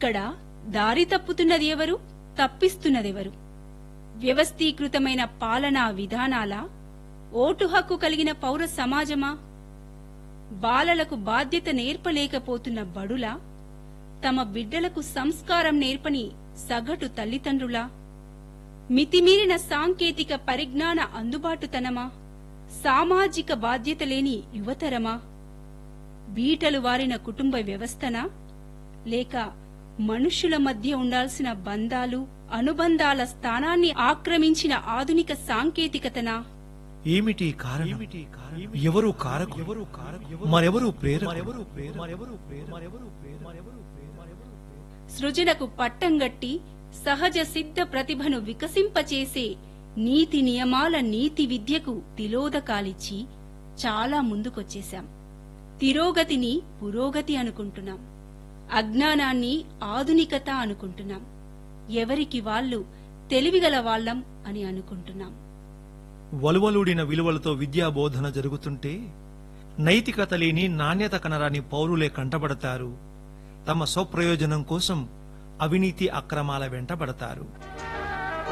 ఇక్కడ దారి తప్పుతున్నది ఎవరు, తప్పిస్తున్నదెవరు? వ్యవస్థీకృతమైన పాలనా విధానాలా, ఓటు హక్కు కలిగిన పౌర సమాజమా? బాలలకు బాధ్యత నేర్పలేకపోతున్న బడులా, తమ బిడ్డలకు సంస్కారం నేర్పని సగటు తల్లిదండ్రులా? మితిమీరిన సాంకేతిక పరిజ్ఞాన అందుబాటుతనమా, సామాజిక బాధ్యత లేని యువతరమా? బీటలు వారిన కుటుంబ వ్యవస్థనా, లేక మనుష్యుల మధ్య ఉండాల్సిన బంధాలు, అనుబంధాల స్థానాన్ని ఆక్రమించిన ఆధునిక సాంకేతికతనా? ఏమిటి కారణం? ఎవరు కారకులు? మరెవరు ప్రేరకులు? సృజనకు పట్టంగట్టి సహజ సిద్ధ ప్రతిభను వికసింపచేసే నీతి నియమాల నీతి విద్యకు తిలోదకాలిచ్చి చాలా ముందుకొచ్చేశాం. తిరోగతిని పురోగతి అనుకుంటున్నాం, అజ్ఞానాన్ని ఆధునికత అనుకుంటున్నాం, ఎవరికి వాళ్లు తెలివిగల వాళ్లం అని అనుకుంటున్నాం. వలువలుడిన విలువలతో విద్యాబోధన జరుగుతుంటే నైతికత లేని, నాణ్యత కనరాని పౌరులే కంటబడతారు. తమ స్వప్రయోజనం కోసం అవినీతి అక్రమాల వెంటబడతారు.